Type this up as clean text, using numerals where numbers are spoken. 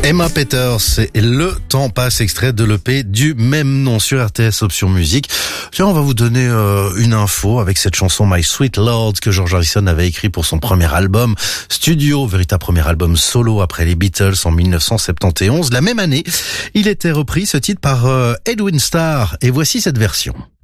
Emma Peters et Le Temps passe, extrait de l'EP du même nom sur RTS Option Musique. Tiens, on va vous donner une info avec cette chanson My Sweet Lord que George Harrison avait écrit pour son premier album studio, véritable premier album solo après les Beatles en 1971. La même année, il était repris ce titre par Edwin Starr et voici cette version.